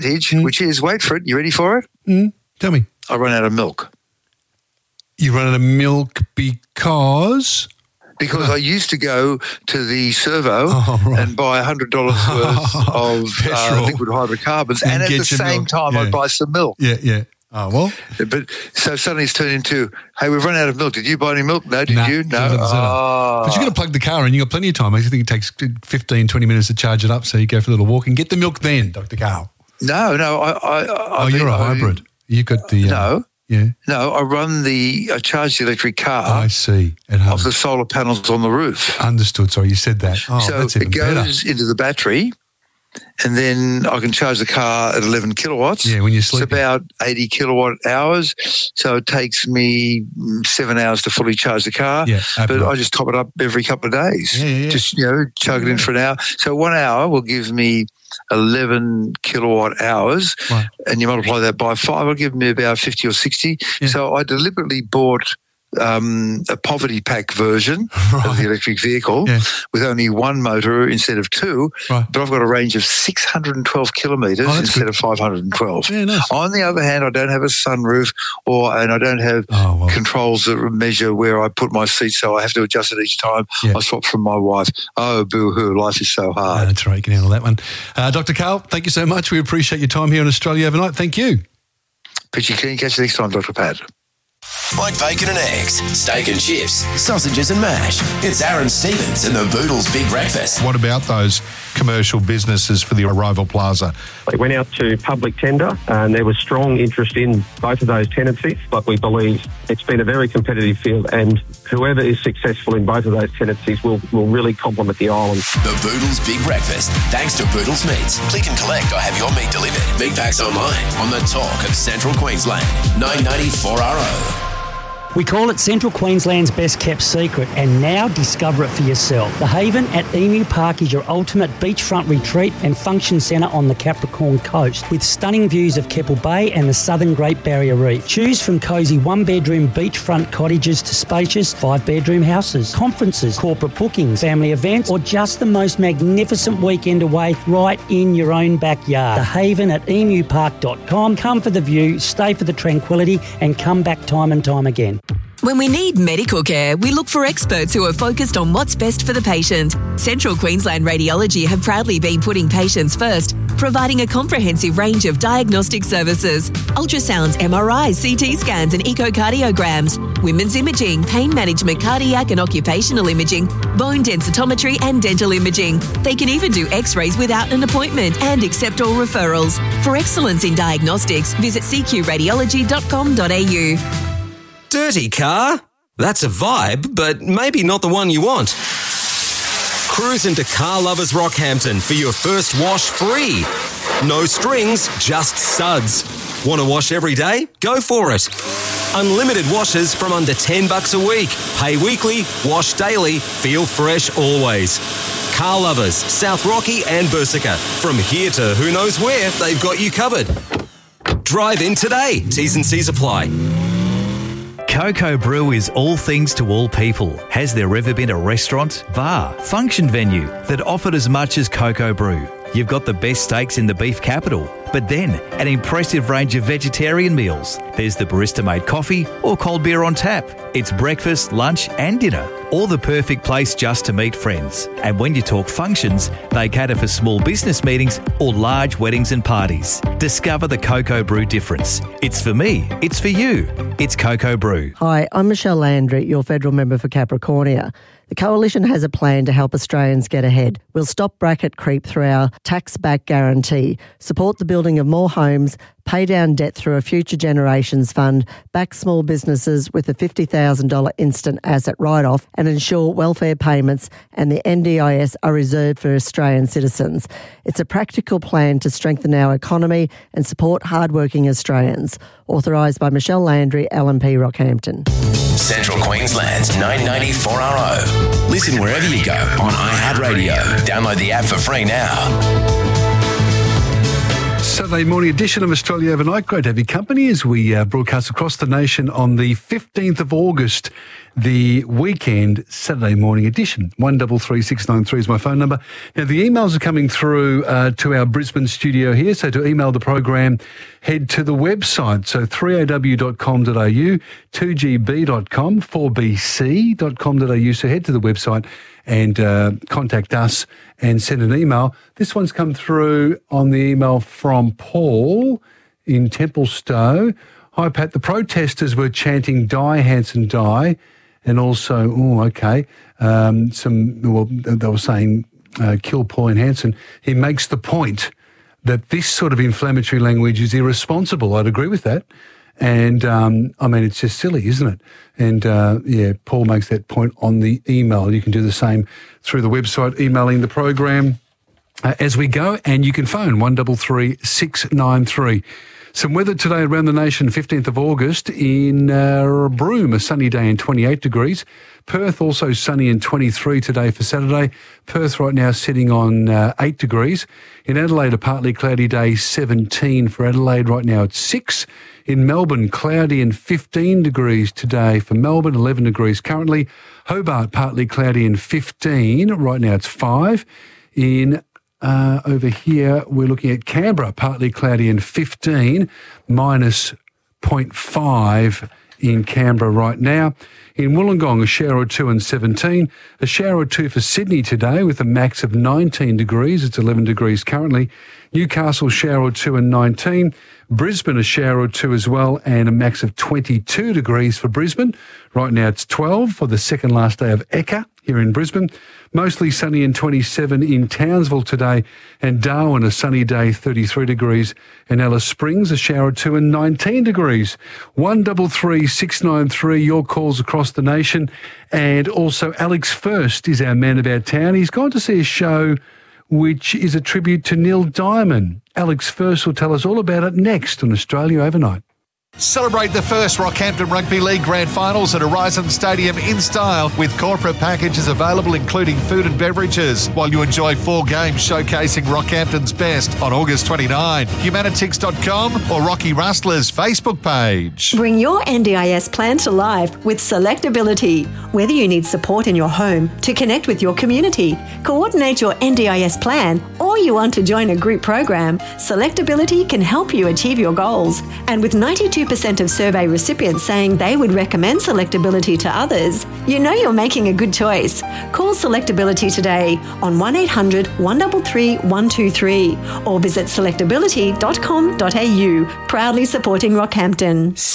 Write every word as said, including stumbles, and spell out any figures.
mm. which is, wait for it, you ready for it? Mm. Tell me. I run out of milk. You run out of milk because? Because oh. I used to go to the servo oh, right. and buy one hundred dollars worth of uh, liquid hydrocarbons, and, and at the same milk. time yeah. I'd buy some milk. Yeah, yeah. Oh, well. But so suddenly it's turned into, hey, we've run out of milk. Did you buy any milk? No, did nah, you? No. Oh. But you've got to plug the car in. You've got plenty of time. I think it takes fifteen, twenty minutes to charge it up, so you go for a little walk and get the milk then, Doctor Carl. No, no. I, I, I oh, mean, you're a hybrid. I, you've got the... Uh, no. Yeah. No, I run the, I charge the electric car. Oh, I see. At home. Off the solar panels on the roof. Understood. Sorry, you said that. Oh, so that's even it goes better. into the battery, and then I can charge the car at eleven kilowatts. Yeah, when you're sleeping. It's about eighty kilowatt hours. So it takes me seven hours to fully charge the car. Yeah, but I just top it up every couple of days. Yeah, yeah, yeah. Just, you know, chug it in for an hour. So one hour will give me eleven kilowatt hours, right. and you multiply that by five, it'll give me about fifty or sixty. Yeah. So I deliberately bought um, a poverty pack version right. of the electric vehicle yeah. with only one motor instead of two, right. but I've got a range of six hundred twelve kilometres oh, instead good. of five hundred twelve. Yeah, nice. On the other hand, I don't have a sunroof or and I don't have oh, well. controls that measure where I put my seat, so I have to adjust it each time yeah. I swap from my wife. Oh, boo-hoo, life is so hard. No, that's right, you can handle that one. Uh, Doctor Carl, thank you so much. We appreciate your time here in Australia overnight. Thank you. Peachy clean. Catch you next time, Doctor Pat. Like bacon and eggs, steak and chips, sausages and mash. It's Aaron Stevens and the Boodles Big Breakfast. What about those commercial businesses for the Arrival Plaza? We went out to public tender and there was strong interest in both of those tenancies, but we believe it's been a very competitive field and whoever is successful in both of those tenancies will, will really complement the island. The Boodles Big Breakfast, thanks to Boodles Meats. Click and collect or have your meat delivered. Meat packs online on the talk of Central Queensland. nine ninety-four R O. We call it Central Queensland's best kept secret, and now discover it for yourself. The Haven at Emu Park is your ultimate beachfront retreat and function centre on the Capricorn coast, with stunning views of Keppel Bay and the southern Great Barrier Reef. Choose from cosy one-bedroom beachfront cottages to spacious five-bedroom houses, conferences, corporate bookings, family events, or just the most magnificent weekend away right in your own backyard. The Haven at emu park dot com. Come for the view, stay for the tranquility, and come back time and time again. When we need medical care, we look for experts who are focused on what's best for the patient. Central Queensland Radiology have proudly been putting patients first, providing a comprehensive range of diagnostic services: ultrasounds, M R Is, C T scans and echocardiograms, women's imaging, pain management, cardiac and occupational imaging, bone densitometry and dental imaging. They can even do x-rays without an appointment and accept all referrals. For excellence in diagnostics, visit c q radiology dot com dot a u. Dirty car? That's a vibe, but maybe not the one you want. Cruise into Car Lovers Rockhampton for your first wash free. No strings, just suds. Want to wash every day? Go for it. Unlimited washes from under ten bucks a week. Pay weekly, wash daily, feel fresh always. Car Lovers, South Rocky and Bursica. From here to who knows where, they've got you covered. Drive in today. T's and C's apply. Coco Brew is all things to all people. Has there ever been a restaurant, bar, function venue that offered as much as Coco Brew? You've got the best steaks in the beef capital, but then an impressive range of vegetarian meals. There's the barista-made coffee or cold beer on tap. It's breakfast, lunch and dinner, or the perfect place just to meet friends. And when you talk functions, they cater for small business meetings or large weddings and parties. Discover the Coco Brew difference. It's for me, it's for you. It's Coco Brew. Hi, I'm Michelle Landry, your federal member for Capricornia. The Coalition has a plan to help Australians get ahead. We'll stop bracket creep through our tax-back guarantee, support the building of more homes, pay down debt through a Future Generations Fund, back small businesses with a fifty thousand dollars instant asset write-off, and ensure welfare payments and the N D I S are reserved for Australian citizens. It's a practical plan to strengthen our economy and support hardworking Australians. Authorised by Michelle Landry, L M P Rockhampton. Central Queensland's nine ninety-four R O. Listen wherever you go on iHeartRadio. Download the app for free now. Saturday morning edition of Australia Overnight. Great to have your company as we uh, broadcast across the nation on the fifteenth of August. the weekend Saturday morning edition. one three three six nine three is my phone number. Now, the emails are coming through uh, to our Brisbane studio here. So to email the program, head to the website. So three a w dot com dot a u, two g b dot com, four b c dot com dot a u. So head to the website and uh, contact us and send an email. This one's come through on the email from Paul in Templestowe. Hi, Pat. The protesters were chanting "Die, Hanson, die," and also, oh, okay, um, some, well, they were saying uh, "Kill Pauline Hanson." He makes the point that this sort of inflammatory language is irresponsible. I'd agree with that. And, um, I mean, it's just silly, isn't it? And, uh, yeah, Paul makes that point on the email. You can do the same through the website, emailing the program uh, as we go, and you can phone one three three six nine three. Some weather today around the nation, fifteenth of August in uh, Broome, a sunny day and twenty-eight degrees. Perth also sunny and twenty-three today for Saturday. Perth right now sitting on uh, eight degrees. In Adelaide, a partly cloudy day, seventeen for Adelaide. Right now it's six. In Melbourne, cloudy and fifteen degrees today for Melbourne, eleven degrees currently. Hobart, partly cloudy and fifteen. Right now it's five. In Uh, over here, we're looking at Canberra, partly cloudy and fifteen, minus zero point five in Canberra right now. In Wollongong, a shower or two and seventeen. A shower or two for Sydney today with a max of nineteen degrees. It's eleven degrees currently. Newcastle, shower or two and nineteen. Brisbane, a shower or two as well, and a max of twenty-two degrees for Brisbane. Right now it's twelve for the second last day of Eka here in Brisbane. Mostly sunny and twenty-seven in Townsville today, and Darwin, a sunny day, thirty-three degrees, and Alice Springs, a shower or two and nineteen degrees. one three three six nine three, your calls across the nation. And also Alex First is our man about town. He's gone to see a show which is a tribute to Neil Diamond. Alex First will tell us all about it next on Australia Overnight. Celebrate the first Rockhampton Rugby League Grand Finals at Horizon Stadium in style with corporate packages available including food and beverages while you enjoy four games showcasing Rockhampton's best on August twenty-ninth. Humanitix dot com or Rocky Rustler's Facebook page. Bring your N D I S plan to life with Selectability. Whether you need support in your home to connect with your community, coordinate your N D I S plan, or you want to join a group program, Selectability can help you achieve your goals. And with ninety-two percent of survey recipients saying they would recommend Selectability to others, you know you're making a good choice. Call Selectability today on one eight hundred one three three one two three or visit selectability dot com dot a u, proudly supporting Rockhampton.